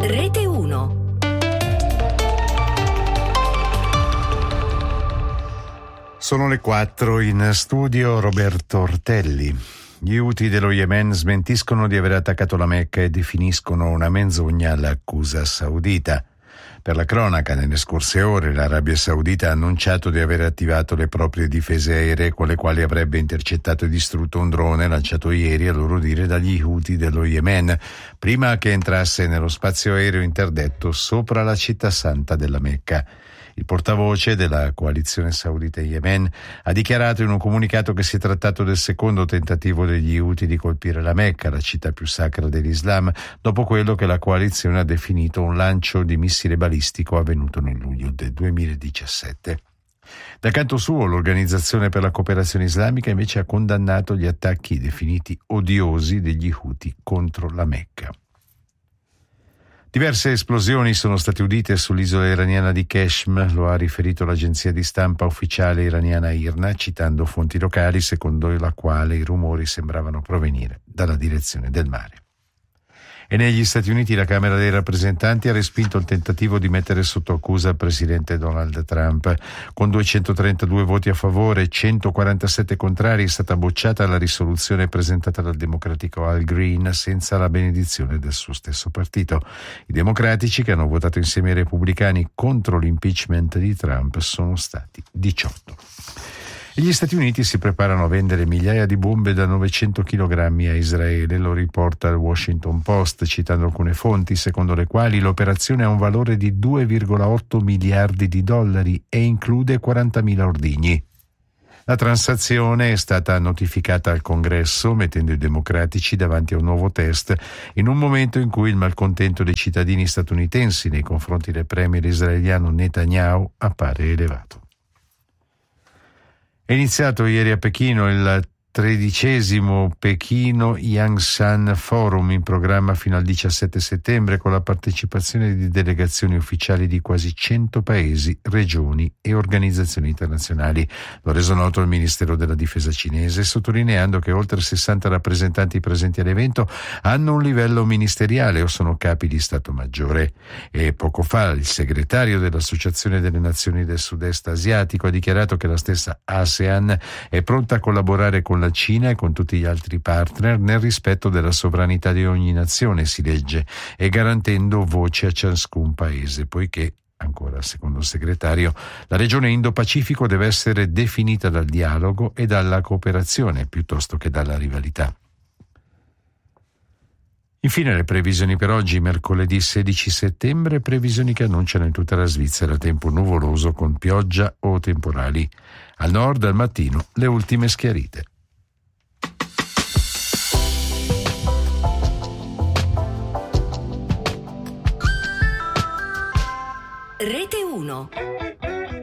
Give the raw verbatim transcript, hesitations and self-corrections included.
Rete uno. Sono le quattro, in studio Roberto Ortelli. Gli Houthi dello Yemen smentiscono di aver attaccato la Mecca e definiscono una menzogna l'accusa saudita. Per la cronaca, nelle scorse ore l'Arabia Saudita ha annunciato di aver attivato le proprie difese aeree, con le quali avrebbe intercettato e distrutto un drone lanciato ieri, a loro dire, dagli Houthi dello Yemen, prima che entrasse nello spazio aereo interdetto sopra la città santa della Mecca. Il portavoce della coalizione saudita in Yemen ha dichiarato in un comunicato che si è trattato del secondo tentativo degli Houthi di colpire la Mecca, la città più sacra dell'Islam, dopo quello che la coalizione ha definito un lancio di missile balistico avvenuto nel luglio del duemiladiciassette. Dal canto suo, l'Organizzazione per la Cooperazione Islamica invece ha condannato gli attacchi definiti odiosi degli Houthi contro la Mecca. Diverse esplosioni sono state udite sull'isola iraniana di Qeshm, lo ha riferito l'agenzia di stampa ufficiale iraniana IRNA, citando fonti locali secondo la quale i rumori sembravano provenire dalla direzione del mare. E negli Stati Uniti la Camera dei rappresentanti ha respinto il tentativo di mettere sotto accusa il presidente Donald Trump. Con duecentotrentadue voti a favore e centoquarantasette contrari è stata bocciata la risoluzione presentata dal democratico Al Green senza la benedizione del suo stesso partito. I democratici, che hanno votato insieme ai repubblicani contro l'impeachment di Trump, sono stati diciotto. E gli Stati Uniti si preparano a vendere migliaia di bombe da novecento chilogrammi a Israele, lo riporta il Washington Post, citando alcune fonti secondo le quali l'operazione ha un valore di due virgola otto miliardi di dollari e include quarantamila ordigni. La transazione è stata notificata al Congresso, mettendo i democratici davanti a un nuovo test, in un momento in cui il malcontento dei cittadini statunitensi nei confronti del premier israeliano Netanyahu appare elevato. È iniziato ieri a Pechino il tredicesimo Pechino Yangshan Forum, in programma fino al diciassette settembre, con la partecipazione di delegazioni ufficiali di quasi cento paesi, regioni e organizzazioni internazionali. Lo ha reso noto il Ministero della Difesa cinese, sottolineando che oltre sessanta rappresentanti presenti all'evento hanno un livello ministeriale o sono capi di Stato Maggiore. E poco fa il segretario dell'Associazione delle Nazioni del Sud-Est Asiatico ha dichiarato che la stessa ASEAN è pronta a collaborare con la Cina e con tutti gli altri partner nel rispetto della sovranità di ogni nazione, si legge, e garantendo voce a ciascun paese, poiché, ancora secondo il segretario, la regione Indo-Pacifico deve essere definita dal dialogo e dalla cooperazione piuttosto che dalla rivalità. Infine le previsioni per oggi, mercoledì sedici settembre, previsioni che annunciano in tutta la Svizzera tempo nuvoloso con pioggia o temporali. Al nord al mattino le ultime schiarite. Rete uno.